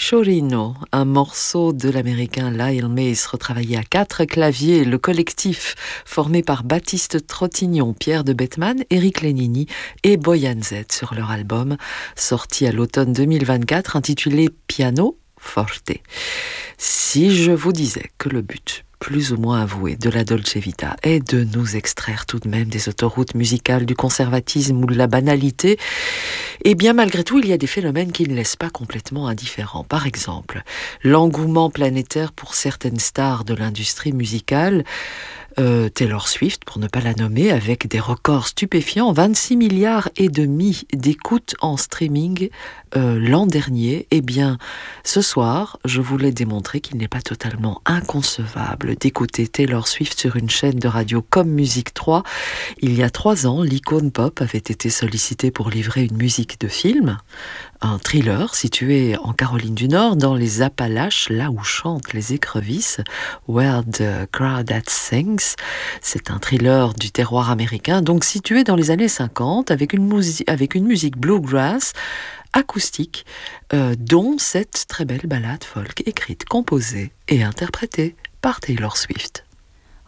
Chorino, un morceau de l'américain Lyle Mays retravaillé à 4 claviers, le collectif formé par Baptiste Trottignon, Pierre de Bettman, Eric Lénini et Boyan Z sur leur album sorti à l'automne 2024 intitulé Piano Forte. Si je vous disais que le but plus ou moins avoué de la Dolce Vita est de nous extraire tout de même des autoroutes musicales du conservatisme ou de la banalité, eh bien malgré tout il y a des phénomènes qui ne laissent pas complètement indifférents. Par exemple, l'engouement planétaire pour certaines stars de l'industrie musicale, Taylor Swift, pour ne pas la nommer, avec des records stupéfiants, 26 milliards et demi d'écoutes en streaming l'an dernier. Eh bien, ce soir, je voulais démontrer qu'il n'est pas totalement inconcevable d'écouter Taylor Swift sur une chaîne de radio comme Musique 3. Il y a 3 ans, l'icône pop avait été sollicitée pour livrer une musique de film, un thriller situé en Caroline du Nord, dans les Appalaches, là où chantent les écrevisses, Where the Crawdads Sings. C'est un thriller du terroir américain, donc situé dans les années 50, avec une musique bluegrass, acoustique, dont cette très belle ballade folk écrite, composée et interprétée par Taylor Swift.